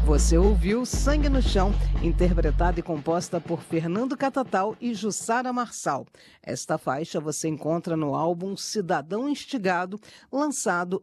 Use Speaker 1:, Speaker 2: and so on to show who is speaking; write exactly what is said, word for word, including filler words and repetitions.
Speaker 1: Você ouviu Sangue no Chão, interpretada e composta por Fernando Catatal e Jussara Marçal. Esta faixa você encontra no álbum Cidadão Instigado, lançado